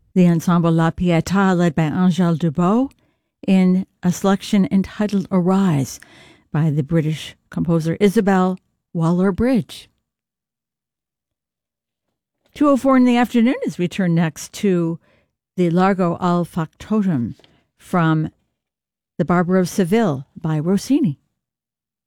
The ensemble La Pietà, led by Angèle Dubot, in a selection entitled Arise by the British composer Isabel Waller-Bridge. 2:04 in the afternoon as we turn next to the Largo al Factotum from The Barber of Seville by Rossini.